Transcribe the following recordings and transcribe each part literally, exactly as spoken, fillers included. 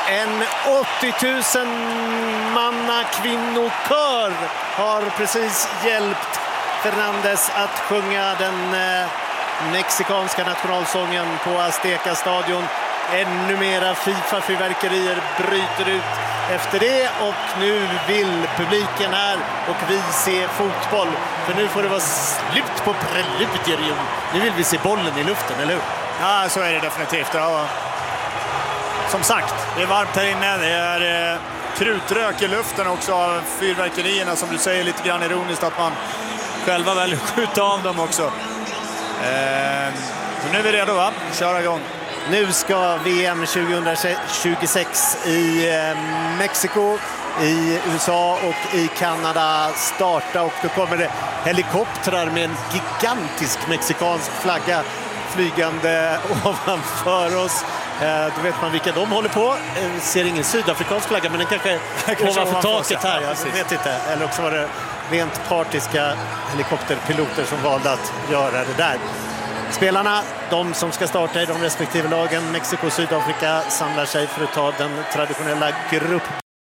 En åttio tusen manna kvinnokör har precis hjälpt Fernandes att sjunga den eh, mexikanska nationalsången på Azteca-stadion. Ännu mera FIFA-fyrverkerier bryter ut efter det och nu vill publiken här och vi se fotboll. För nu får det vara slut på preludier. Nu vill vi se bollen i luften, eller hur? Ja, så är det definitivt. Ja. Som sagt, det är varmt här inne. Det är eh, krutrök i luften också av fyrverkerierna, som du säger lite grann ironiskt att man själva väljer att skjuta av dem också. Eh, så nu är vi redo, va? Köra igång. Nu ska V M tjugohundratjugosex i eh, Mexiko, i U S A och i Kanada starta och då kommer det helikoptrar med en gigantisk mexikansk flagga flygande ovanför oss. Eh, då vet man vilka de håller på. Eh, ser ingen sydafrikansk flagga, men den kanske är ovanför taket här. Jag vet inte. Eller också var det rent partiska helikopterpiloter som valde att göra det där. Spelarna, de som ska starta i de respektive lagen, Mexiko och Sydafrika, samlar sig för att ta den traditionella grupp.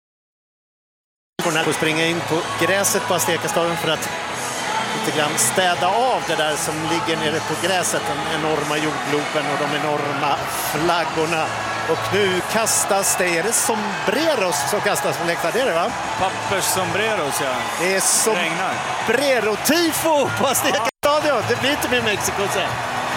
Och springa in på gräset på Azteca-stadion för att lite grann städa av det där som ligger nere på gräset, den enorma jordgloben och de enorma flaggorna. Och nu kastas det, är det sombreros som kastas från läktaren, det är det, va? Pappers sombreros, ja. Det är sombrero-tifo på Azteca-stadion. Det blir inte med Mexiko sen.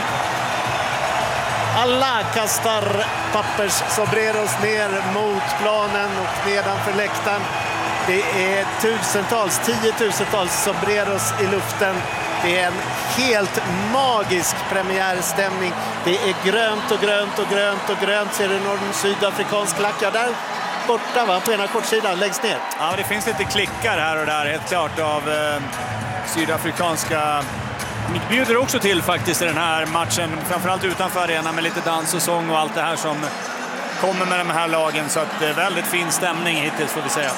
Alla kastar pappers sombreros ner mot planen och nedanför läktaren. Det är tusentals, tiotusentals sombreros i luften. Det är en helt magisk premiärstämning. Det är grönt och grönt och grönt och grönt. Ser du någon sydafrikansk lacka där? Borta, va? På ena kortsidan, längst ner. Ja, det finns lite klickar här och där, helt klart, av eh, sydafrikanska. Det bjuder också till faktiskt i den här matchen, framförallt utanför arenan med lite dans och sång och allt det här som kommer med de här lagen. Så att det är väldigt fin stämning hittills, får vi säga.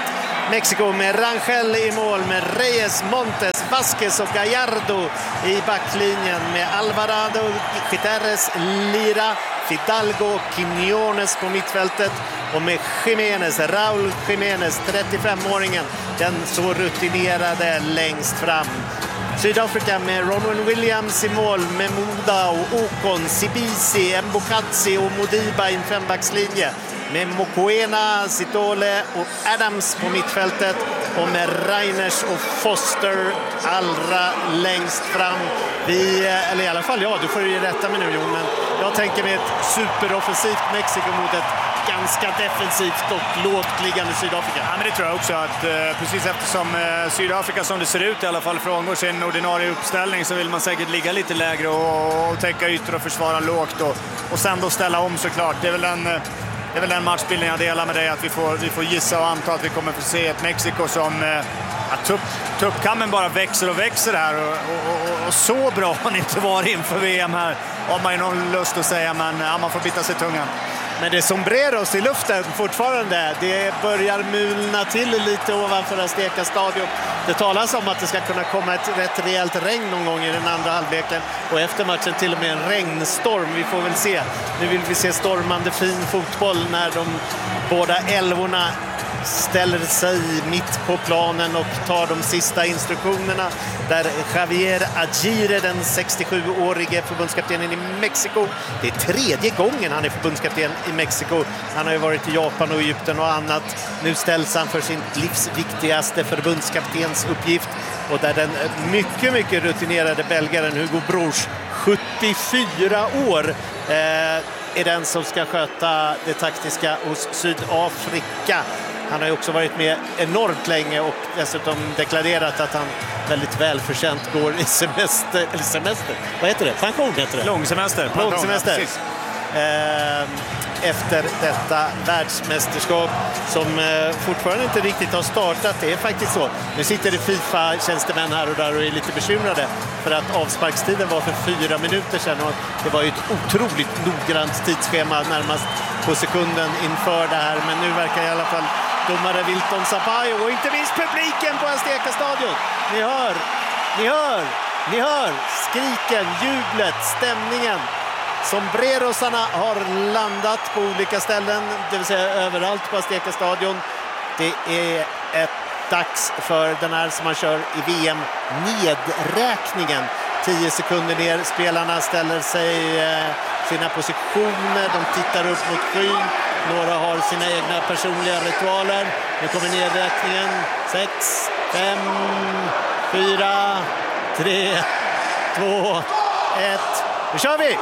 Mexiko med Rangel i mål, med Reyes, Montes, Vasquez och Gallardo i backlinjen, med Alvarado, Gutierrez, Lira, Fidalgo, Quiñones på mittfältet och med Jiménez, Raúl Jiménez, trettiofemåringen, den så rutinerade längst fram. Sydafrika med Ronwen Williams i mål, med Muda och Okon, Sibisi, Mbokatsi och Modiba i en fembackslinje. Med Mokoena, Sitole och Adams på mittfältet och med Reiners och Foster allra längst fram. Vi, eller i alla fall, ja, du får ju rätta mig nu, Jon, men jag tänker med ett superoffensivt Mexiko mot ett ganska defensivt och lågt-liggande Sydafrika. Ja, men det tror jag också, att eh, precis eftersom eh, Sydafrika, som det ser ut i alla fall, frångår sin ordinarie uppställning, så vill man säkert ligga lite lägre och, och täcka ytor och försvara lågt och, och sen då ställa om, såklart. Det är väl en... Det är väl den matchbilden jag delar med dig, att vi får, vi får gissa och anta att vi kommer få se ett Mexiko som eh, att tupp, tuppkammen bara växer och växer här och, och, och, och så bra har inte varit inför V M här, har man ju någon lust att säga, men ja, man får bita sig tungan. Men det är sombreros i luften fortfarande. Det börjar mulna till lite ovanför Azteca-stadion. Det talas om att det ska kunna komma ett rätt rejält regn någon gång i den andra halvleken. Och efter matchen till och med en regnstorm. Vi får väl se. Nu vill vi se stormande fin fotboll när de båda älvorna ställer sig mitt på planen och tar de sista instruktionerna, där Javier Aguirre, den sextiosjuårige förbundskaptenen i Mexiko, det är tredje gången han är förbundskapten i Mexiko. Han har ju varit i Japan och Egypten och annat. Nu ställs han för sin livsviktigaste förbundskaptensuppgift, och där den mycket, mycket rutinerade belgaren Hugo Broos, sjuttiofyra år, eh, är den som ska sköta det taktiska hos Sydafrika. Han har ju också varit med enormt länge och dessutom deklarerat att han väldigt välförtjänt går i semester, eller semester, vad heter det? Pension heter det. Långsemester. Långsemester. Eh, efter detta världsmästerskap som eh, fortfarande inte riktigt har startat. Det är faktiskt så. Nu sitter det FIFA-tjänstemän här och där och är lite bekymrade för att avsparkstiden var för fyra minuter sedan, och det var ju ett otroligt noggrant tidsschema närmast på sekunden inför det här. Men nu verkar i alla fall domare Wilton Sampaio och inte minst publiken på Azteca-stadion. Ni hör, ni hör, ni hör skriken, jublet, stämningen. Sombrerosarna har landat på olika ställen, det vill säga överallt på Azteca stadion. Det är ett dags för den här som man kör i V M-nedräkningen. tio sekunder ner, spelarna ställer sig eh, sina positioner, de tittar upp mot skyn. Några har sina egna personliga ritualer. Nu kommer nedräkningen. sex, fem, fyra, tre, två, ett. Nu kör vi!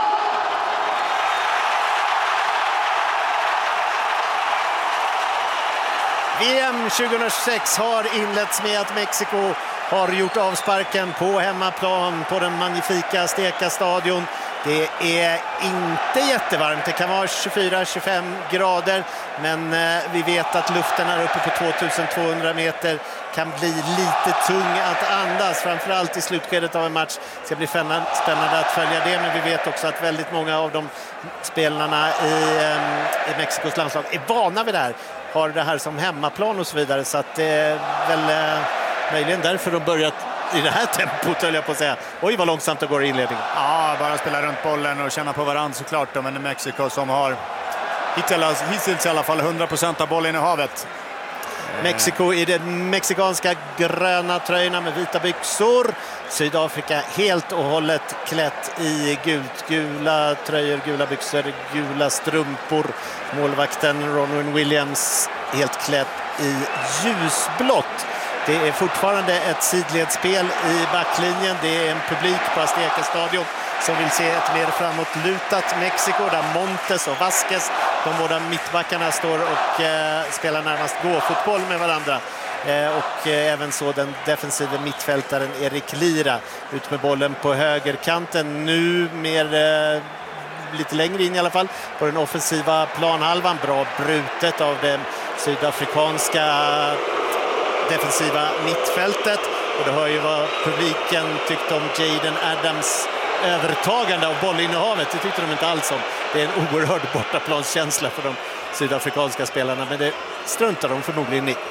V M tjugohundratjugosex har inletts med att Mexiko har gjort avsparken på hemmaplan på den magnifika Azteca stadion. Det är inte jättevarmt, det kan vara tjugofyra till tjugofem grader, men eh, vi vet att luften här uppe på tvåtusentvåhundra meter kan bli lite tung att andas, framförallt i slutskedet av en match. Det ska bli spännande att följa det, men vi vet också att väldigt många av de spelarna i, eh, i Mexikos landslag är vana vid det här, har det här som hemmaplan och så vidare, så att det är väl eh, möjligen därför de börjat i det här tempot, höll jag på att säga. Oj, vad långsamt det går i inledningen. Ja, bara spela runt bollen och känna på varandra såklart. De är Mexiko som har hittills, hittills i alla fall hundra procent av bollen i havet. Mexiko i den mexikanska gröna tröjorna med vita byxor. Sydafrika helt och hållet klätt i gult. Gula tröjor, gula byxor, gula strumpor. Målvakten Ronwen Williams helt klätt i ljusblått. Det är fortfarande ett sidledsspel i backlinjen. Det är en publik på Azteca stadion som vill se ett mer framåtlutat Mexiko där Montes och Vasquez, de båda mittbackarna, står och eh, spelar närmast gå-fotboll med varandra. Eh, och eh, även så den defensiva mittfältaren Erik Lira ut med bollen på högerkanten. Nu mer eh, lite längre in i alla fall på den offensiva planhalvan. Bra brutet av den sydafrikanska defensiva mittfältet, och det hör ju vad publiken tyckte om Jaden Adams övertagande av bollinnehavet. Det tyckte de inte alls om. Det är en oerhörd bortaplanskänsla för de sydafrikanska spelarna, men det struntar de förmodligen i.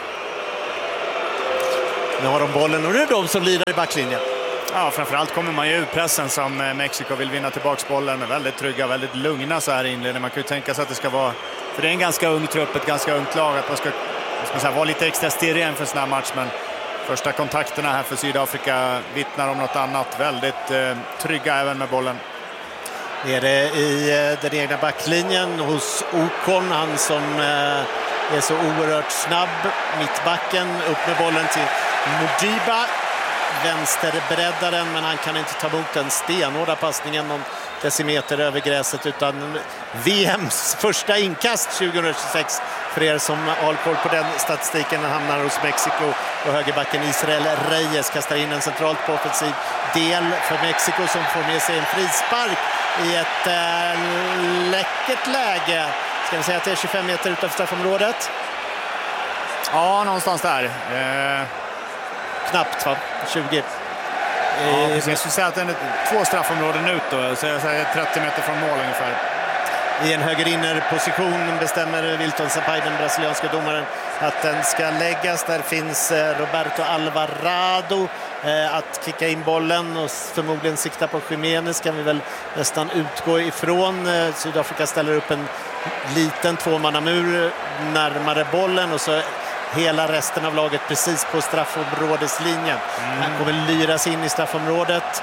Nu har de bollen och nu är de som lirar i backlinjen. Ja, framförallt kommer man ju ur pressen som Mexiko vill vinna tillbaka bollen. Är väldigt trygga, väldigt lugna så här i inledningen. Man kan ju tänka sig att det ska vara, för det är en ganska ung trupp, ett ganska ungt lag, att man ska ska säga, vara lite extra stirrig än för en sån här match, men första kontakterna här för Sydafrika vittnar om något annat. Väldigt eh, trygga även med bollen. Det är det i eh, den egna backlinjen hos Okon, han som eh, är så oerhört snabb. Mittbacken upp med bollen till Mujiba, vänsterbreddaren, men han kan inte ta emot den stenhårda passningen någon decimeter över gräset, utan V M:s första inkast tjugohundratjugosex för er som har koll på den statistiken. Den hamnar hos Mexiko och högerbacken Israel Reyes kastar in en centralt på offensiv del för Mexiko, som får med sig en frispark i ett äh, läckert läge. Ska vi säga att det är tjugofem meter utanför straffområdet? Ja, någonstans där. Eh... Knappt, va? tjugo. Ja, jag skulle säga att den är två straffområden ut då, så jag säger trettio meter från mål ungefär. I en högerinnerposition bestämmer Wilton Sampaio, den brasilianska domaren, att den ska läggas. Där finns Roberto Alvarado eh, att kicka in bollen och förmodligen sikta på Jiménez, kan vi väl nästan utgå ifrån. Eh, Sydafrika ställer upp en liten tvåmannamur närmare bollen, och så hela resten av laget precis på straffområdeslinjen. Mm. Han kommer lyras in i straffområdet.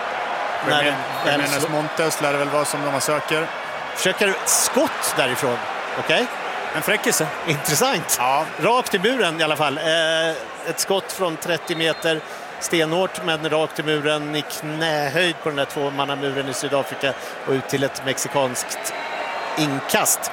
Jiménez Montes lär det väl vara som de söker. Försöker skott därifrån. Okej. Okay. En fräckelse. Intressant. Ja. Rakt i muren i alla fall. Eh, ett skott från trettio meter. Stenhårt, men rakt i muren i knähöjd på den där tvåmannamuren i Sydafrika och ut till ett mexikanskt inkast.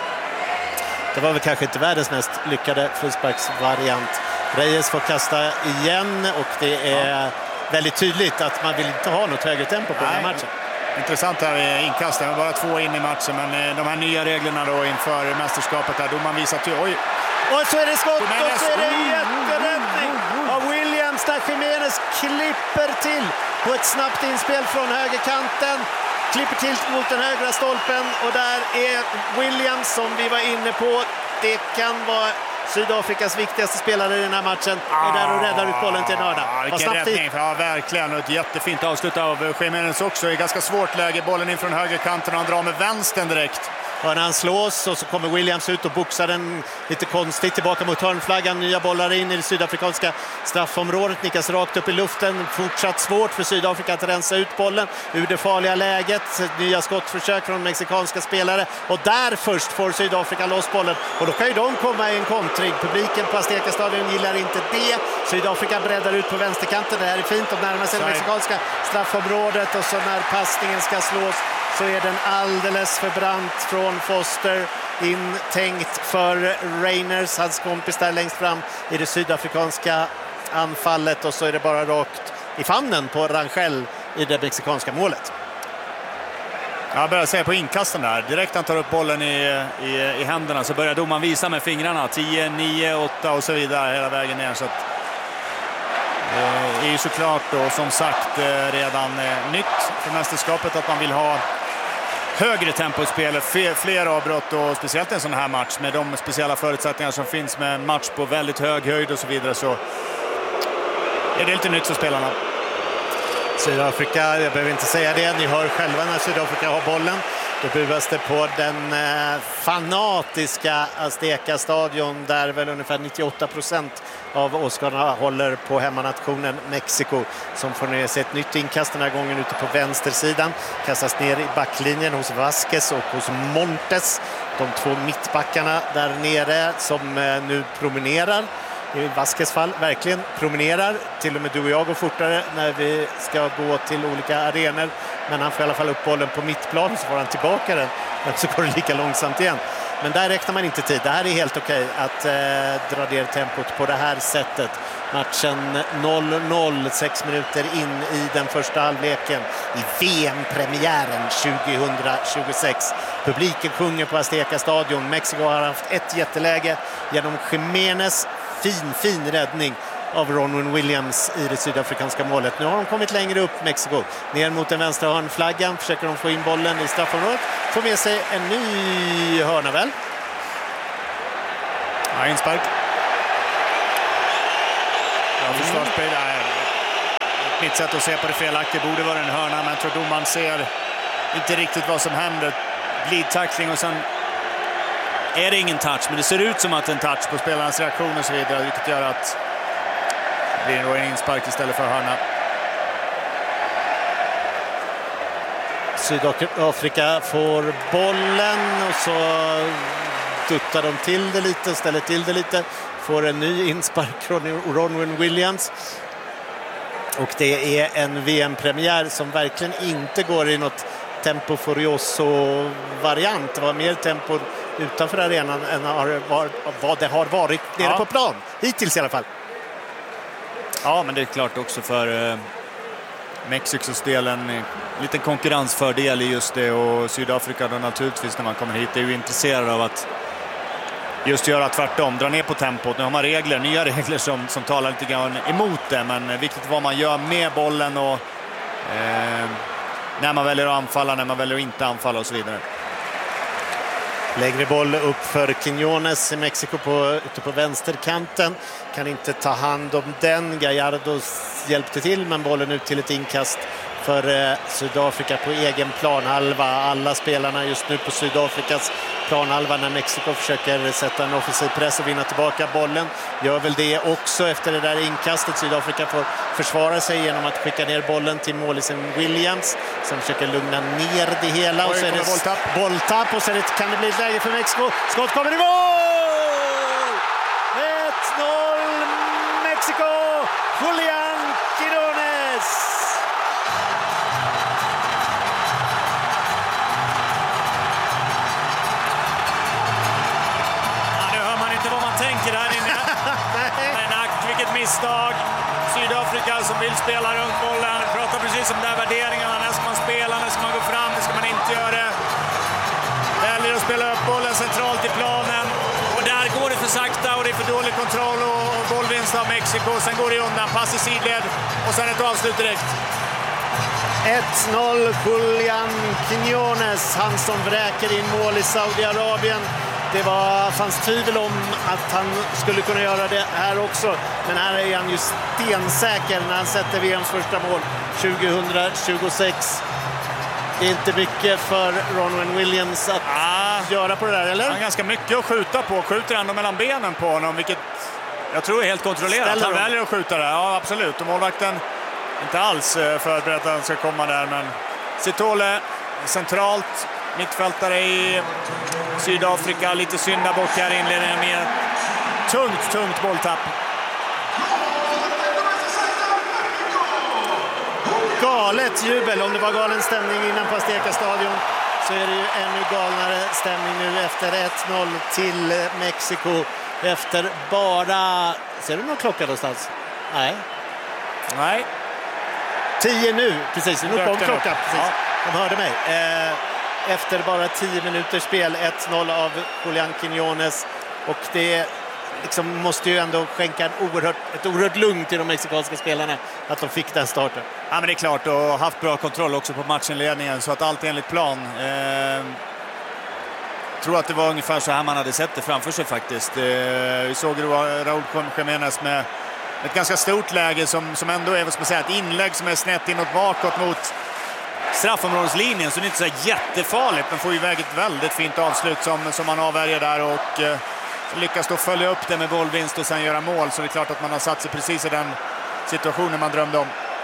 Det var väl kanske inte världens mest lyckade frisparksvariant. Reyes får kasta igen, och det är ja. väldigt tydligt att man vill inte ha något högre tempo på Nej. den här matchen. Intressant här i inkastet, men bara två in i matchen, men de här nya reglerna då inför mästerskapet där, domaren visat ju, oj. Och så är det skott, Jiménez. Och så är det jätteräddning av Williams där Jiménez klipper till på ett snabbt inspel från högerkanten. klipper till mot den högra stolpen och där är Williams som vi var inne på. Det kan vara Sydafrikas viktigaste spelare i den här matchen. Är där och räddar ut bollen till en hörna. Ja, vilken räddning. Ja, verkligen. Och ett jättefint avslut av Jiménez också. I ganska svårt läge. Bollen in från högerkanten och han drar med vänstern direkt. Ja, när han slås och så kommer Williams ut och boxar den lite konstigt tillbaka mot hörnflaggan. Nya bollar in i det sydafrikanska straffområdet. Nickas rakt upp i luften. Fortsatt svårt för Sydafrika att rensa ut bollen ur det farliga läget. Nya skottförsök från mexikanska spelare. Och där först får Sydafrika loss bollen. Och då kan ju de komma i en kontring. Publiken på Azteca Stadion gillar inte det. Sydafrika breddar ut på vänsterkanten. Det här är fint. De närmar sig det mexikanska straffområdet. Och så när passningen ska slås så är den alldeles för brant från Foster, intänkt för Reiners, hans kompis där längst fram i det sydafrikanska anfallet, och så är det bara rakt i famnen på Rangel i det mexikanska målet. Jag börjar säga på inkasten där, direkt han tar upp bollen i, i, i händerna så börjar domaren visa med fingrarna, tio, nio, åtta och så vidare hela vägen ner, så att det är ju såklart då som sagt redan nytt för mästerskapet att man vill ha högre tempo i spelet, fler avbrott och speciellt en sån här match med de speciella förutsättningar som finns med en match på väldigt hög höjd och så vidare, så är det lite nytt för spelarna. Sydafrika, jag behöver inte säga det, ni hör själva när Sydafrika har bollen. Då buas det på den eh, fanatiska Azteca Stadion där väl ungefär nittioåtta procent av åskarna håller på hemmanationen Mexiko, som får ner sig ett nytt inkast den här gången ute på vänstersidan. Kastas ner i backlinjen hos Vasquez och hos Montes. De två mittbackarna där nere som eh, nu promenerar. I Vasquez fall verkligen promenerar. Till och med du och jag går fortare när vi ska gå till olika arenor. Men han får i alla fall upp bollen på mittplan, så får han tillbaka den. Men så går det lika långsamt igen. Men där räknar man inte tid. Det här är helt okej att eh, dra ner tempot på det här sättet. Matchen noll noll, sex minuter in i den första halvleken i V M-premiären tjugohundratjugosex. Publiken sjunger på Azteca Stadion. Mexiko har haft ett jätteläge genom Jiménez. Fin, fin räddning av Ronwen Williams i det sydafrikanska målet. Nu har de kommit längre upp, Mexiko. Ner mot den vänstra hörnflaggan. Försöker de få in bollen i straffområdet. Får med sig en ny hörna väl? Ja, inspark. Ja, försvarsspel. Mm. Mitt sätt att se på det felaktigt borde vara en hörna, men jag tror domaren ser inte riktigt vad som händer. Glidtackling och sen är det ingen touch, men det ser ut som att det är en touch på spelarnas reaktion och så vidare, vilket gör att det blir en inspark istället för hörna. Sydafrika får bollen och så duttar de till det lite och ställer till det lite. Får en ny inspark från Ronwen Williams. Och det är en V M-premiär som verkligen inte går i något tempo furioso-variant. Det var mer tempo utanför arenan än vad det har varit nere ja. på plan. Hittills i alla fall. Ja, men det är klart också för eh, Mexikos del en liten konkurrensfördel i just det, och Sydafrika då naturligtvis när man kommer hit är ju intresserad av att just göra tvärtom, dra ner på tempot. Nu har man regler, nya regler som, som talar lite grann emot det, men viktigt vad man gör med bollen och eh, när man väljer att anfalla, när man väljer att inte anfalla och så vidare. Lägre boll upp för Quiñones i Mexiko på, ute på vänsterkanten. Kan inte ta hand om den. Gallardo hjälpte till, men bollen ut till ett inkast för eh, Sydafrika på egen planhalva. Alla spelarna just nu på Sydafrikas planhalva när Mexiko försöker sätta en offensiv press och vinna tillbaka bollen. Gör väl det också efter det där inkastet. Sydafrika får försvara sig genom att skicka ner bollen till målisen Williams som försöker lugna ner det hela. Oj, och så är det bolltapp. bolltapp och så är det, kan det bli ett läge för Mexiko. Skott kommer i mål! ett noll Mexiko! Julián Quiñones! Tänker där inne. Men akt, vilket misstag. Sydafrika som vill spela runt bollen. Pratar precis om där värderingarna. När ska man spela, när ska man gå fram, när ska man inte göra det. Väljer att spela upp bollen centralt i planen. Och där går det för sakta och det är för dålig kontroll och, och bollvinst av Mexiko. Sen går det undan, pass i sidled och sen ett avslut direkt. ett noll, Julian Quiñones, han som vräker in mål i Saudiarabien. Det var, fanns tvivel om att han skulle kunna göra det här också. Men här är han ju stensäker när han sätter V M:s första mål tjugohundratjugosex. Det är inte mycket för Ronwen Williams att ah, göra på det där, eller? Han har ganska mycket att skjuta på. Skjuter ändå mellan benen på honom, vilket jag tror är helt kontrollerat. Ställer han väljer att skjuta där, ja absolut. Och målvakten inte alls förberedd att han ska komma där. Men Sithole centralt, mittfältare i Sydafrika. Lite syndabock här i inledningen med tungt, tungt bolltapp. Galet jubel. Om det var galen stämning innan på Azteca stadion så är det ju ännu galnare stämning nu efter ett noll till Mexiko. Efter bara... Ser du någon klocka någonstans? Nej. Nej. Tio nu, precis. Nu kom klockan. Precis. Ja. De hörde mig. Eh, efter bara tio minuters spel, ett noll av Julian Quiñones. Och det liksom måste ju ändå skänka en oerhört, ett oerhört lugn till de mexikanska spelarna att de fick den starten. Ja, men det är klart, och haft bra kontroll också på matchinledningen så att allt är enligt plan. Eh, tror att det var ungefär så här man hade sett det framför sig faktiskt. Eh, vi såg Raúl Jiménez med ett ganska stort läge som, som ändå är, vad ska man säga, ett inlägg som är snett inåt bakåt mot straffområdeslinjen, så det är inte så jättefarligt, men får iväg ett väldigt fint avslut som, som man avvärjer där och eh, lyckas då följa upp det med bollvinst och sen göra mål, så det är klart att man har satt sig precis i den situationen man drömde om.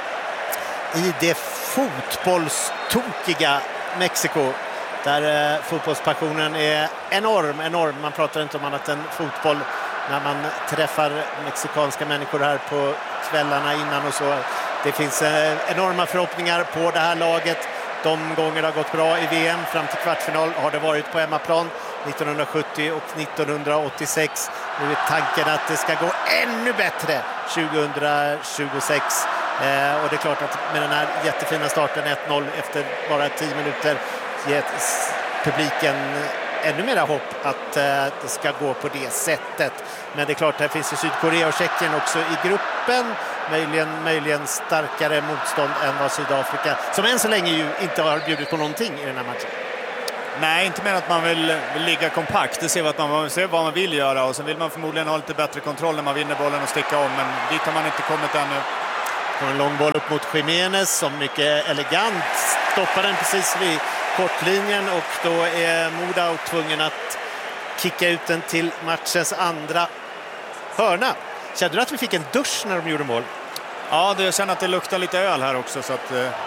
I det fotbollstokiga Mexiko, där eh, fotbollspassionen är enorm, enorm. Man pratar inte om annat än fotboll när man träffar mexikanska människor här på kvällarna innan och så. Det finns eh, enorma förhoppningar på det här laget. De gånger det har gått bra i V M fram till kvartsfinal har det varit på hemmaplan nittonhundrasjuttio och nittonhundraåttiosex. Nu är tanken att det ska gå ännu bättre tjugohundratjugosex. Eh, och det är klart att med den här jättefina starten ett noll efter bara tio minuter ger publiken ännu mera hopp att eh, det ska gå på det sättet. Men det är klart, här finns ju Sydkorea och Tjeckien också i gruppen. Möjligen, möjligen starkare motstånd än vad Sydafrika, som än så länge ju inte har bjudit på någonting i den här matchen. Nej, inte mer att man vill, vill ligga kompakt. Det ser vad man, ser vad man vill göra, och sen vill man förmodligen ha lite bättre kontroll när man vinner bollen och sticka om, men dit har man inte kommit ännu. På en lång boll upp mot Jiménez som mycket elegant stoppar den precis vid kortlinjen, och då är Moda tvungen att kicka ut den till matchens andra hörna. Kände du att vi fick en dusch när de gjorde mål? Ja, det, jag känner att det luktar lite öl här också. Så, att, eh...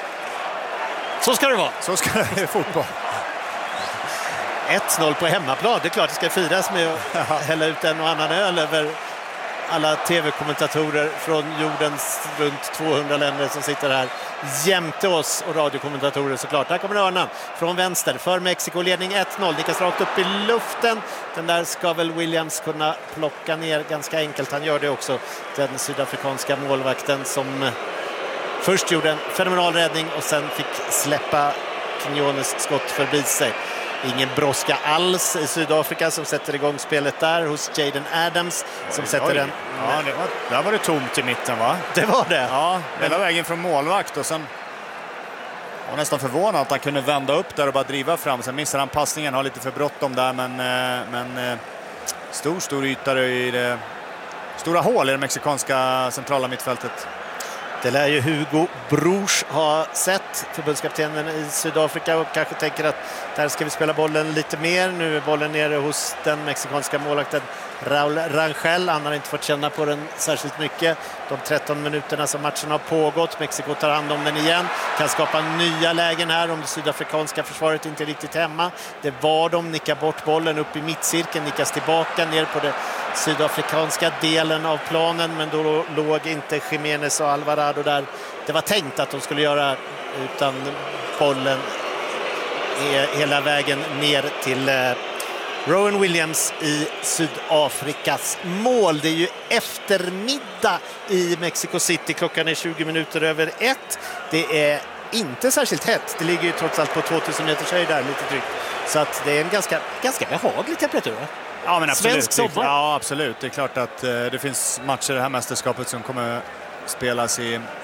så ska det vara. Så ska det vara fotboll. ett noll på hemmaplan. Det är klart det ska firas med att hälla ut en och annan öl över alla tv-kommentatorer från jordens runt tvåhundra länder som sitter här jämte oss, och radiokommentatorer såklart. Här kommer hörnan från vänster för Mexiko, ledning ett noll. Nickas rakt upp i luften. Den där ska väl Williams kunna plocka ner ganska enkelt. Han gör det också, den sydafrikanska målvakten som först gjorde en fenomenal räddning och sen fick släppa Quiñones skott förbi sig. Ingen brådska alls i Sydafrika som sätter igång spelet där hos Jaden Adams som oj, sätter oj. den. Ja, det var, där var det tomt i mitten, va? Det var det. Ja, hela vägen från målvakt, och sen var nästan förvånad att han kunde vända upp där och bara driva fram. Sen missar han passningen, har lite för bråttom där, men, men stor, stor yta i det stora hål i det mexikanska centrala mittfältet. Det lär ju Hugo Broos ha sett, förbundskaptenen i Sydafrika, och kanske tänker att där ska vi spela bollen lite mer. Nu är bollen nere hos den mexikanska målvakten Raúl Rangel. Han har inte fått känna på den särskilt mycket de tretton minuterna som matchen har pågått. Mexiko tar hand om den igen, kan skapa nya lägen här om det sydafrikanska försvaret inte är riktigt hemma. Det var de, nickar bort bollen upp i mittcirkeln, nickas tillbaka ner på det sydafrikanska delen av planen, men då låg inte Jiménez och Alvarado där det var tänkt att de skulle göra, utan bollen är hela vägen ner till eh, Rowan Williams i Sydafrikas mål. Det är ju eftermiddag i Mexico City, klockan är tjugo minuter över ett. Det är inte särskilt hett, det ligger ju trots allt på tvåtusen meters höjd där lite drygt, så att det är en ganska, ganska behaglig temperatur. Ja, men absolut. Svensk sommar. Ja, absolut. Det är klart att eh, det finns matcher i det här mästerskapet som kommer spelas i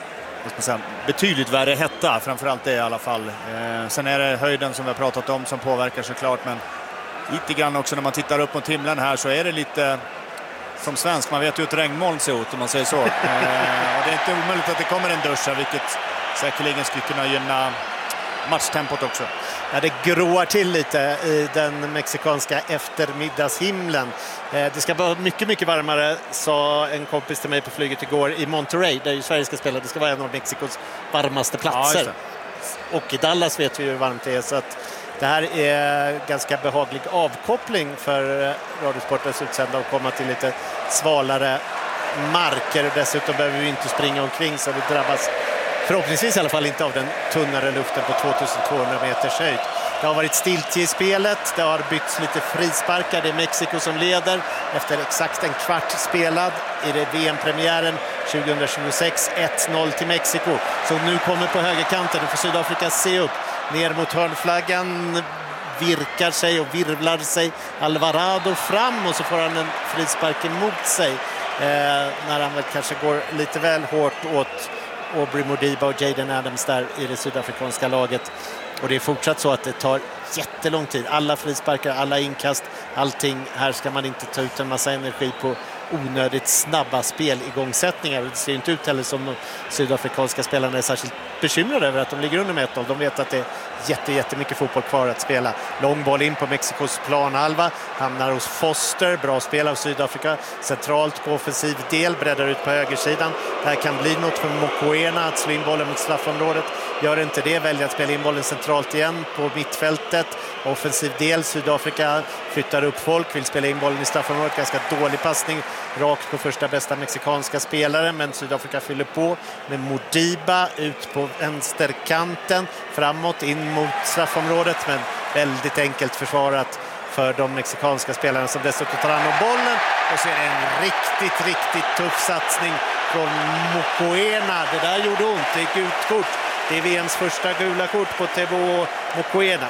säga, betydligt värre hetta, framförallt det i alla fall. Eh, sen är det höjden som vi har pratat om som påverkar såklart, men lite grann också när man tittar upp mot himlen här så är det lite som svensk, man vet ju hur ett regnmoln ser ut om man säger så. Eh, och det är inte omöjligt att det kommer en dusch här, vilket säkerligen skulle kunna gynna matchtempot också. Ja, det gråar till lite i den mexikanska eftermiddagshimlen. Eh, det ska vara mycket, mycket varmare, sa en kompis till mig på flyget igår, i Monterrey, där ju Sverige ska spela. Det ska vara en av Mexikos varmaste platser. Ja, och i Dallas vet vi hur varmt det är, så att det här är ganska behaglig avkoppling för Radiosportens utsända att komma till lite svalare marker. Och dessutom behöver vi inte springa omkring så vi drabbas förhoppningsvis i alla fall inte av den tunnare luften på tvåtusentvåhundra meters höjd. Det har varit stiltje i spelet, det har bytts lite frisparkar. Det är Mexiko som leder efter exakt en kvart spelad i det V M-premiären tjugohundratjugosex. ett noll till Mexiko. Så nu kommer på högerkanten, och får Sydafrika se upp. Ner mot hörnflaggan, virkar sig och virvlar sig Alvarado fram, och så får han en frispark emot sig. Eh, när han väl kanske går lite väl hårt åt Aubrey Modiba och Jaden Adams där i det sydafrikanska laget. Och det är fortsatt så att det tar jättelång tid. Alla frisparkar, alla inkast, allting. Här ska man inte ta ut en massa energi på onödigt snabba speligångsättningar. Det ser inte ut heller som de sydafrikanska spelarna är särskilt bekymrade över att de ligger under med ett noll. De vet att det är jätte, jättemycket fotboll kvar att spela. Lång boll in på Mexikos planhalva. Hamnar hos Foster. Bra spel av Sydafrika. Centralt på offensiv del. Breddar ut på högersidan. Det här kan bli något för Mokoena att slå in bollen mot straffområdet. Gör inte det. Väljer att spela in bollen centralt igen på mittfältet. Offensiv del. Sydafrika flyttar upp folk. Vill spela in bollen i straffområdet. Ganska dålig passning. Rakt på första bästa mexikanska spelare. Men Sydafrika fyller på med Modiba ut på vänsterkanten. Framåt in mot straffområdet. Men väldigt enkelt försvarat för de mexikanska spelarna som dessutom tar hand om bollen. Och så är det en riktigt, riktigt tuff satsning från Mokoena. Det där gjorde ont. Det gick ut kort. Det är V M:s första gula kort på Teboho Mokoena.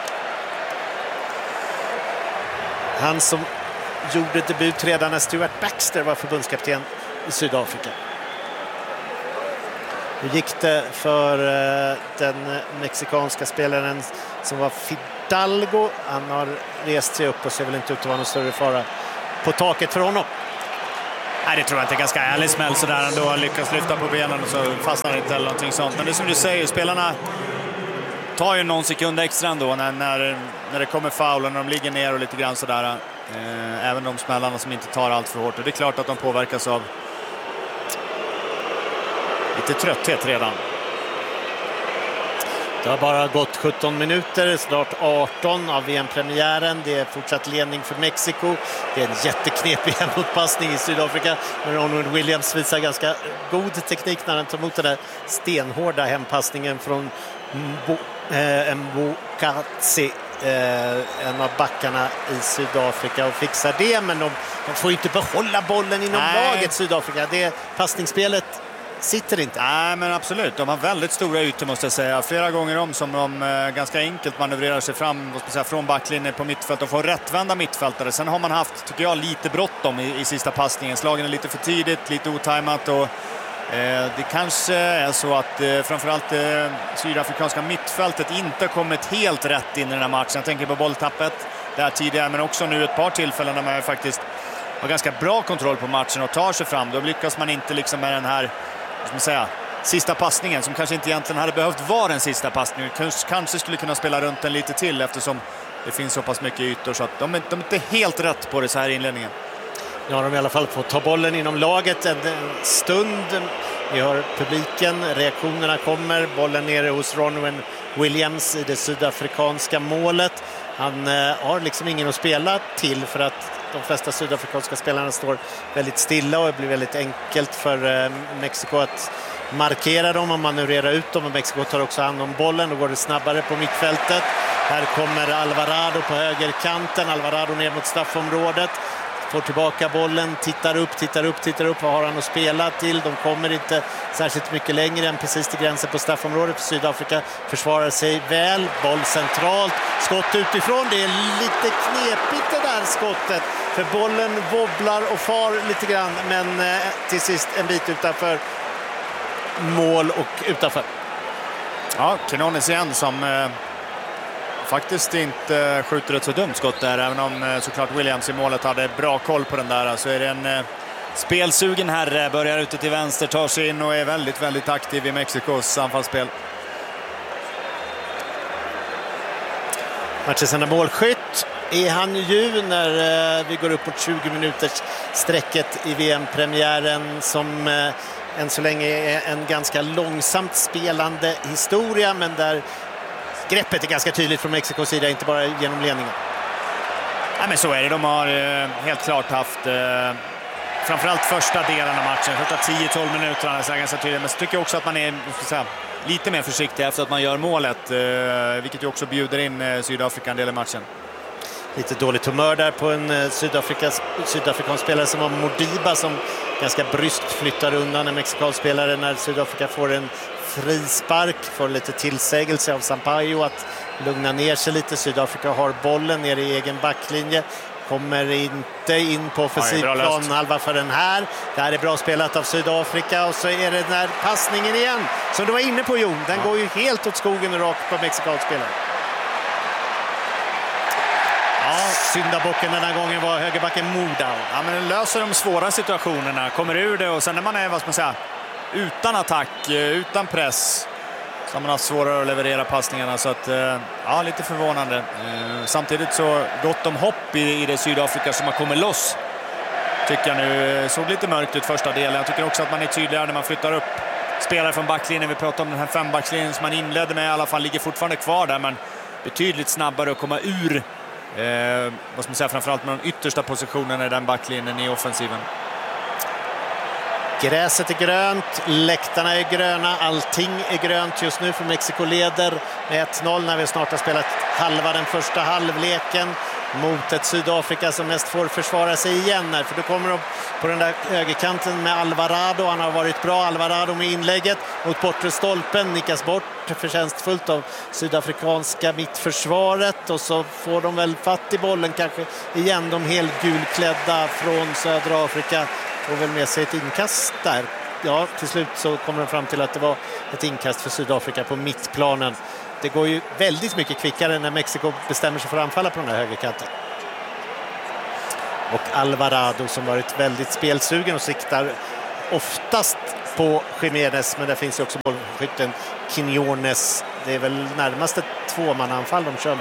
Han som gjorde debut redan när Stuart Baxter var förbundskapten i Sydafrika. Hur gick det för den mexikanska spelaren som var Fidalgo? Han har rest sig upp och ser väl inte ut att vara någon större fara på taket för honom. Nej, det tror jag inte. Ganska ärlig smäll sådär ändå. Lyckas lyfta på benen och så fastnar det inte eller någonting sånt. Men det är som du säger, spelarna tar ju någon sekund extra ändå när, när, när det kommer foul och när de ligger ner och lite grann sådär. Eh, även de smällarna som inte tar allt för hårt. Och det är klart att de påverkas av lite trötthet redan. Det har bara gått sjutton minuter, snart arton av V M-premiären. Det är fortsatt ledning för Mexiko. Det är en jätteknepig hemotpassning i Sydafrika. Men Ronald Williams visar ganska god teknik när han tar emot den där stenhårda hempassningen från Mbo, eh, Mbokatsi, eh, en av backarna i Sydafrika, och fixar det. Men de, de får inte behålla bollen inom Nej. laget Sydafrika. Det passningsspelet sitter inte. Nej, men absolut. De har väldigt stora ytor måste jag säga. Flera gånger om som de eh, ganska enkelt manövrerar sig fram säga, från backlinjen på mittfält och får rättvända mittfältare. Sen har man haft, tycker jag, lite bråttom i, i sista passningen. Slagen är lite för tidigt, lite otajmat och eh, det kanske är så att eh, framförallt eh, sydafrikanska mittfältet inte kommit helt rätt in i den här matchen. Jag tänker på bolltappet där tidigare, men också nu ett par tillfällen där man faktiskt har ganska bra kontroll på matchen och tar sig fram. Då lyckas man inte liksom med den här ska man säga, sista passningen som kanske inte egentligen hade behövt vara en sista passning. Kanske skulle kunna spela runt den lite till eftersom det finns så pass mycket ytor så att de, de är inte helt rätt på det så här i inledningen. Nu har de i alla fall fått ta bollen inom laget en stund. Vi hör publiken, reaktionerna kommer. Bollen nere hos Ronwen Williams i det sydafrikanska målet. Han eh, har liksom ingen att spela till för att de flesta sydafrikanska spelarna står väldigt stilla och det blir väldigt enkelt för eh, Mexiko att markera dem och manövrera ut dem. Och Mexiko tar också hand om bollen och går det snabbare på mittfältet. Här kommer Alvarado på högerkanten. Alvarado ner mot straffområdet. Får tillbaka bollen, tittar upp, tittar upp, tittar upp. Vad har han att spela till? De kommer inte särskilt mycket längre än precis till gränsen på straffområdet. För Sydafrika försvarar sig väl. Boll centralt. Skott utifrån. Det är lite knepigt det där skottet. För bollen wobblar och far lite grann. Men eh, till sist en bit utanför mål och utanför. Ja, Quinones igen som eh, faktiskt inte skjuter ett så dumt skott där, även om eh, såklart Williams i målet hade bra koll på den där. Så är det en eh, spelsugen herre, börjar ute till vänster, tar sig in och är väldigt, väldigt aktiv i Mexikos anfallsspel. Matchens enda målskytt är han ju när eh, vi går upp mot tjugo minuters sträcket i V M-premiären som eh, än så länge är en ganska långsamt spelande historia, men där greppet är ganska tydligt från Mexikos sida, inte bara genom ledningen. Nej, men så är det. De har eh, helt klart haft eh, framförallt första delen av matchen, första tio tolv minuterna är ganska tydligt, men så tycker jag också att man är säga, lite mer försiktig efter att man gör målet, eh, vilket ju också bjuder in eh, Sydafrika en del i matchen. Lite dåligt humör där på en Sydafrikas, sydafrikansk spelare som var Modiba, som ganska bryskt flyttar undan en mexikansk spelare när Sydafrika får en frispark, får lite tillsägelse av Sampaio att lugna ner sig lite. Sydafrika har bollen ner i egen backlinje, kommer inte in på offensiv planhalva för den här. Det här är bra spelat av Sydafrika, och så är det den här passningen igen som du var inne på, Jon. Den ja. går ju helt åt skogen och rakt på mexikansk spelare. Ja, syndabocken den här gången var högerbacken Moda. Ja, men den löser de svåra situationerna, kommer ur det, och sen när man är, vad ska man säga, utan attack, utan press, så har man haft svårare att leverera passningarna. Så att, ja, lite förvånande. Samtidigt så gott om hopp i, i det Sydafrika som har kommit loss. Tycker jag nu såg lite mörkt ut första delen. Jag tycker också att man är tydligare när man flyttar upp spelare från backlinjen. Vi pratar om den här fembackslinjen som man inledde med, i alla fall ligger fortfarande kvar där, men betydligt snabbare att komma ur Eh, vad ska man säga, framförallt med de yttersta positionerna i den backlinjen i offensiven. Gräset är grönt, läktarna är gröna, allting är grönt just nu, för Mexiko leder med ett noll när vi snart har spelat halva den första halvleken mot ett Sydafrika som mest får försvara sig igen här, för då kommer de på den där högerkanten med Alvarado. Han har varit bra, Alvarado, med inlägget mot bortre stolpen, nickas bort förtjänstfullt av sydafrikanska mittförsvaret, och så får de väl fatt i bollen kanske igen, de helt gulklädda från södra Afrika får väl med sig ett inkast där. Ja, till slut så kommer de fram till att det var ett inkast för Sydafrika på mittplanen. Det går ju väldigt mycket kvickare när Mexiko bestämmer sig för att anfalla på den här högerkanten. Och Alvarado som varit väldigt spelsugen och siktar oftast på Jiménez, men det finns ju också bollskytten Quinones. Det är väl närmast ett tvåmananfall de kör med.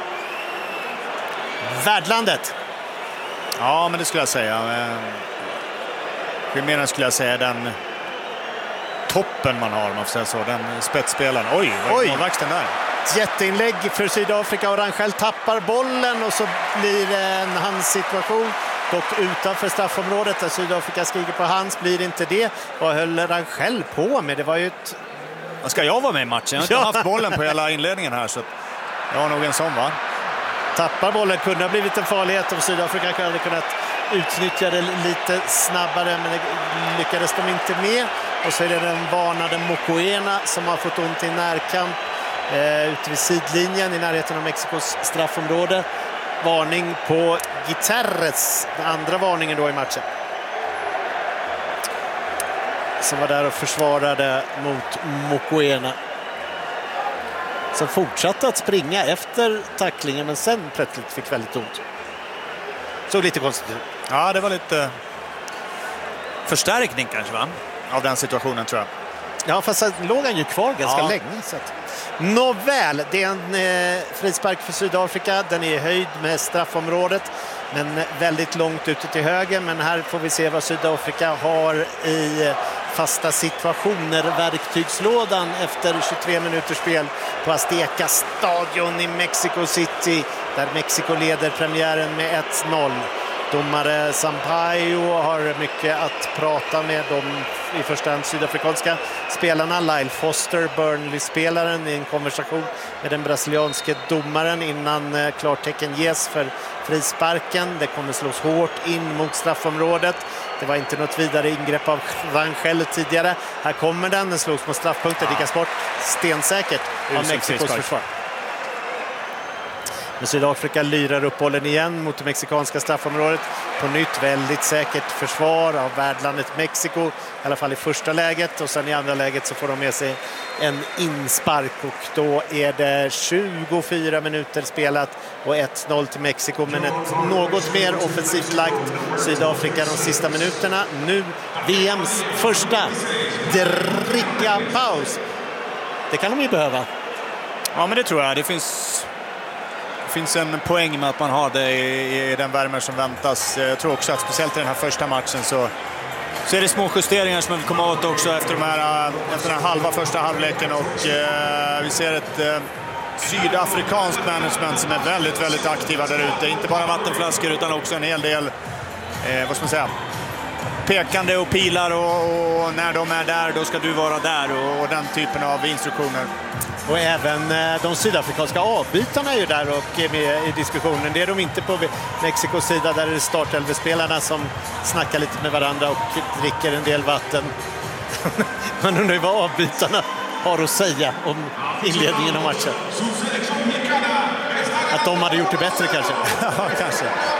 Värdlandet. Ja, men det skulle jag säga. Jiménez skulle jag säga den toppen man har, man får säga så, den spetsspelaren. Oj, vad är målvaxten där? Jätteinlägg för Sydafrika, och Rangel tappar bollen och så blir det en hands-situation. Dock utanför straffområdet där Sydafrika skriker på hands, blir inte det. Vad höll Rangel på med? Det var ju ett... Vad ska jag vara med i matchen? Jag har inte ja. haft bollen på hela inledningen här, så jag har nog en sån, va? Tappar bollen, kunde ha blivit en farlighet om Sydafrika hade kunnat utnyttja det lite snabbare, men det lyckades de inte med. Och så är det den varnade Mokoena som har fått ont i närkamp eh, ute vid sidlinjen i närheten av Mexikos straffområde. Varning på Gutierrez, den andra varningen då i matchen, som var där och försvarade mot Mokoena, som fortsatte att springa efter tacklingen, men sen plötsligt fick väldigt ont. Så lite konstigt. Ja, det var lite förstärkning kanske, va? Av den situationen, tror jag. Ja, fast så låg han ju kvar ganska ja. länge. Så att... Nåväl, det är en eh, frispark för Sydafrika. Den är i höjd med straffområdet, men väldigt långt ute till höger. Men här får vi se vad Sydafrika har i fasta situationer. Verktygslådan efter tjugotre minuters spel på Azteca stadion i Mexico City, där Mexiko leder premiären med ett noll. Domare Sampaio har mycket att prata med de i första hand sydafrikanska spelarna. Lyle Foster, Burnley-spelaren, i en konversation med den brasilianske domaren innan klartecken ges för frisparken. Det kommer slås hårt in mot straffområdet. Det var inte något vidare ingrepp av Rangel tidigare. Här kommer den, den slås mot straffpunkten, ja. Dickas bort stensäkert av Mexikos försvar. Men Sydafrika lyrar upp bollen igen mot det mexikanska straffområdet. På nytt väldigt säkert försvar av värdlandet Mexiko, i alla fall i första läget, och sen i andra läget så får de med sig en inspark och då är det tjugofyra minuter spelat och ett noll till Mexiko, men ett något mer offensivt lagt Sydafrika de sista minuterna. Nu V M:s första dricka-paus. Det kan de ju behöva. Ja, men det tror jag. Det finns, det finns en poäng med att man har det i, i den värme som väntas. Jag tror också att speciellt i den här första matchen så, så är det små justeringar som vi kommer åt också efter, de här, efter den här halva första halvleken. Och eh, vi ser ett eh, sydafrikanskt management som är väldigt, väldigt aktiva där ute. Inte bara vattenflaskor utan också en hel del, eh, vad ska man säga, pekande och pilar och, och när de är där då ska du vara där och, och den typen av instruktioner. Och även eh, de sydafrikanska avbytarna är ju där och är med i diskussionen. Det är de inte på Mexikos sida, där är det startelvespelarna som snackar lite med varandra och dricker en del vatten. Man undrar ju vad avbytarna har att säga om inledningen av matchen. Att de hade gjort det bättre kanske. Ja, kanske.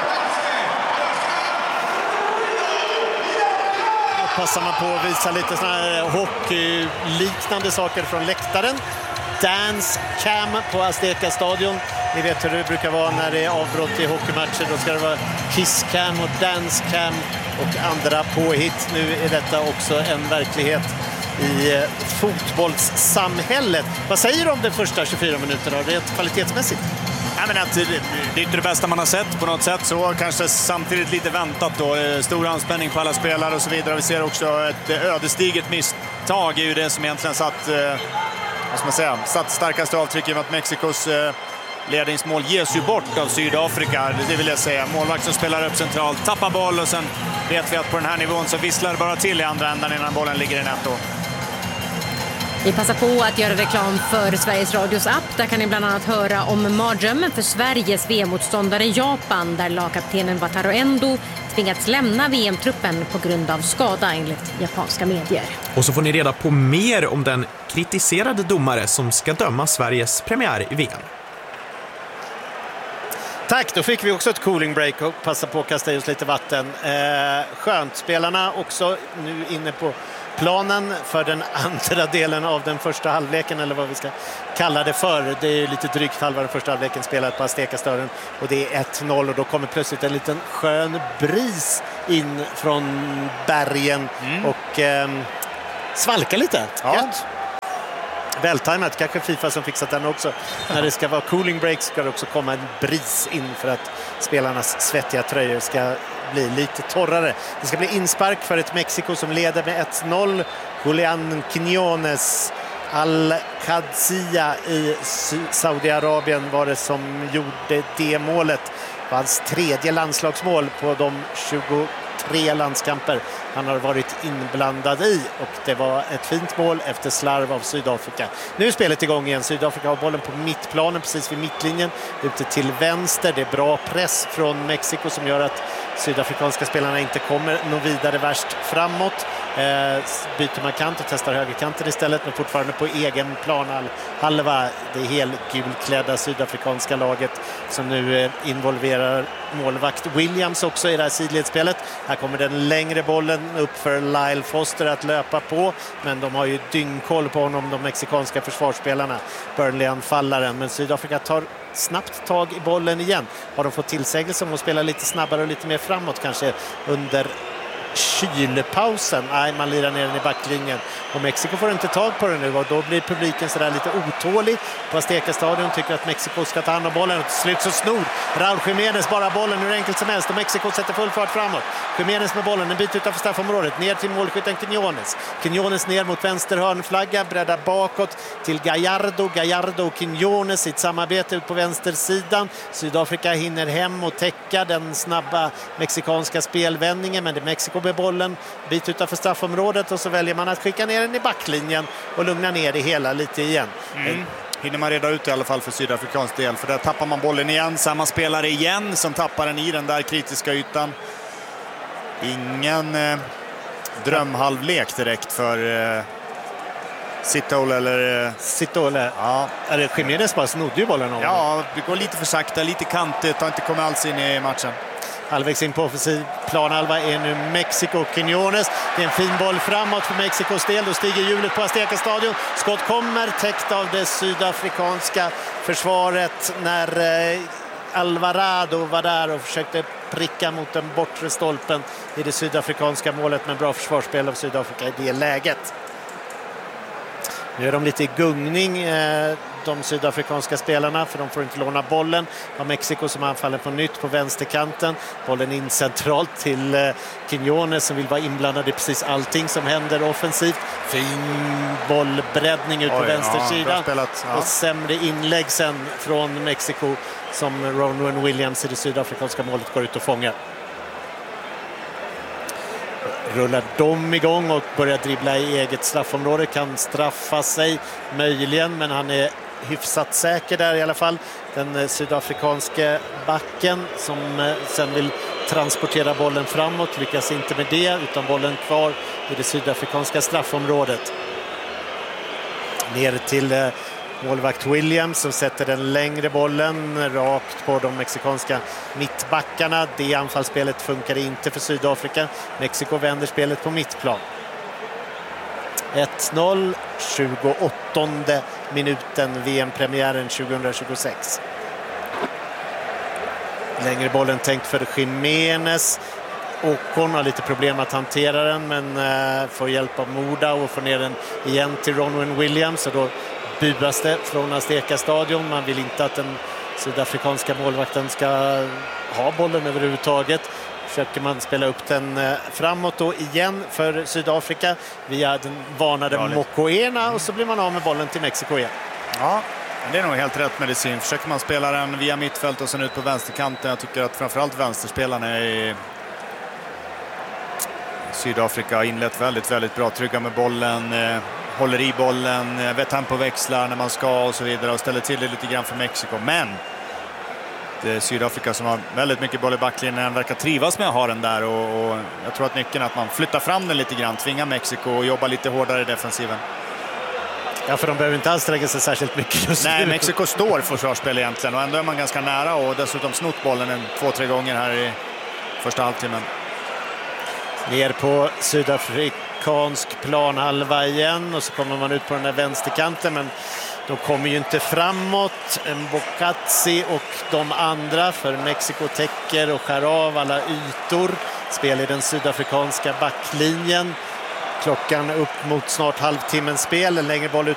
Passar man på att visa lite såna här hockeyliknande saker från läktaren. Dance cam på Azteca stadion. Ni vet hur det brukar vara när det är avbrott i hockeymatcher. Då ska det vara kiss cam och dance cam och andra påhitt. Nu är detta också en verklighet i fotbollssamhället. Vad säger du om de första tjugofyra minuterna rent kvalitetsmässigt? Ja, men att det, det är inte det bästa man har sett på något sätt, så kanske samtidigt lite väntat då. Stor anspänning på alla spelare och så vidare. Vi ser också ett ödesdigert misstag är ju det som egentligen satt, vad ska man säga, satt starkaste avtryck i att Mexikos ledningsmål ges ju bort av Sydafrika. Det vill jag säga. Målvakt som spelar upp centralt, tappar boll och sen vet vi att på den här nivån så visslar det bara till i andra ändan innan bollen ligger i nät då. Vi passar på att göra reklam för Sveriges Radios app. Där kan ni bland annat höra om mardrömmen för Sveriges V M-motståndare Japan, där lagkaptenen Wataru Endo tvingats lämna V M-truppen på grund av skada enligt japanska medier. Och så får ni reda på mer om den kritiserade domare som ska döma Sveriges premiär i V M. Tack, då fick vi också ett cooling break och passa på att kasta i oss lite vatten. Eh, skönt, spelarna också nu inne på planen för den andra delen av den första halvleken, eller vad vi ska kalla det för. Det är lite drygt halva den första halvleken spelat på Azteca-stadion och det är ett noll och då kommer plötsligt en liten skön bris in från bergen mm. och eh, svalkar lite. Ja. Gött. Vältajmat, kanske FIFA som fixat den också. När det ska vara cooling break ska det också komma en bris in för att spelarnas svettiga tröjor ska bli lite torrare. Det ska bli inspark för ett Mexiko som leder med ett noll. Julian Quiñones Al-Qadsiya i Saudiarabien var det som gjorde det målet. Det var hans tredje landslagsmål på de tjugotre landskamper han har varit inblandad i, och det var ett fint mål efter slarv av Sydafrika. Nu är spelet igång igen. Sydafrika har bollen på mittplanen precis vid mittlinjen ute till vänster. Det är bra press från Mexiko som gör att sydafrikanska spelarna inte kommer någon vidare värst framåt. Eh, byter man kant och testar högerkanten istället, men fortfarande på egen plan halva det helgulklädda sydafrikanska laget som nu eh, involverar målvakt Williams också i det här sidledsspelet. Här kommer den längre bollen upp för Lyle Foster att löpa på, men de har ju dyngkoll på honom, de mexikanska försvarsspelarna. Burnley-anfallaren, men Sydafrika tar snabbt tag i bollen igen. Har de fått tillsägelse om att spela lite snabbare och lite mer framåt kanske under kylpausen? Nej, man lirar ner den i backlinjen och Mexiko får inte tag på den nu och då blir publiken sådär lite otålig på Azteca-stadion, tycker att Mexiko ska ta hand om bollen och till slut så snor Raúl Jiménez bara bollen hur enkelt som helst och Mexiko sätter full fart framåt. Jiménez med bollen en bit utanför straffområdet ner till målskytten Quiñones. Quiñones ner mot vänster hörnflagga, breddar bakåt till Gallardo. Gallardo och Quiñones i ett samarbete ut på vänstersidan. Sydafrika hinner hem och täcka den snabba mexikanska spelvändningen, men det är Mexiko med bollen bit utanför straffområdet och så väljer man att skicka ner den i backlinjen och lugna ner det hela lite igen. Mm. Hinner man reda ut i alla fall för sydafrikansk del, för där tappar man bollen igen. Samma spelare igen som tappar den i den där kritiska ytan. Ingen eh, drömhalvlek direkt för eh, Sitole eller... Sitole. Ja. Eller Jiménez bara snodde ju bollen av. Ja, det går lite för sakta, lite kantigt, har inte kommit alls in i matchen. Halvvägs in på offensiv planhalva är nu Mexiko. Quiñones. Det är en fin boll framåt för Mexikos del. Då stiger hjulet på Azteca Stadion. Skott kommer täckt av det sydafrikanska försvaret när eh, Alvarado var där och försökte pricka mot den bortre stolpen i det sydafrikanska målet, med bra försvarsspel av Sydafrika i det läget. Nu är de lite i gungning, de sydafrikanska spelarna, för de får inte låna bollen. Har Mexiko som anfaller på nytt på vänsterkanten. Bollen in centralt till Quiñones som vill vara inblandad i precis allting som händer offensivt. Fin bollbreddning ut på Oj, vänstersidan. Ja, ja. Och sämre inlägg sen från Mexiko som Ronwen Williams i det sydafrikanska målet går ut och fångar. Rullar de igång och börjar dribbla i eget straffområde, kan straffa sig möjligen, men han är hyfsat säker där i alla fall. Den sydafrikanske backen som sen vill transportera bollen framåt lyckas inte med det, utan bollen kvar i det sydafrikanska straffområdet. Ner till målvakt Williams som sätter den längre bollen rakt på de mexikanska mittbackarna. Det anfallsspelet funkar inte för Sydafrika. Mexiko vänder spelet på mittplan. ett noll, tjugoåttonde minuten, V M-premiären tjugohundratjugosex. Längre bollen tänkt för Jiménez. Ocon har lite problem att hantera den, men uh, får hjälp av Moda och får ner den igen till Ronwen Williams, och då buas det från Azteca Stadion. Man vill inte att den sydafrikanska målvakten ska ha bollen överhuvudtaget. Försöker man spela upp den framåt då igen för Sydafrika via den varnade Mokoena, och så blir man av med bollen till Mexiko igen. Ja, det är nog helt rätt medicin. Försöker man spela den via mittfält och sen ut på vänsterkanten. Jag tycker att framförallt vänsterspelarna i Sydafrika har inlett väldigt, väldigt bra. Trygga med bollen, eh, håller i bollen, vet tempoväxlar när man ska och så vidare, och ställer till det lite grann för Mexiko. Men det är Sydafrika som har väldigt mycket boll i backlinjen, verkar trivas med att ha den där, och, och jag tror att nyckeln är att man flyttar fram den lite grann, tvingar Mexiko och jobbar lite hårdare i defensiven. Ja, för de behöver inte anstränga sig särskilt mycket just Nej, nu. Mexiko står försvarsspel egentligen, och ändå är man ganska nära, och dessutom snott bollen en två, tre gånger här i första halvtimmen. Ner på sydafrikansk planhalva igen, och så kommer man ut på den där vänsterkanten, men de kommer ju inte framåt. Mbokatsi och de andra, för Mexiko täcker och skär av alla ytor. Spel i den sydafrikanska backlinjen. Klockan upp mot snart halvtimmens spel. En längre boll ut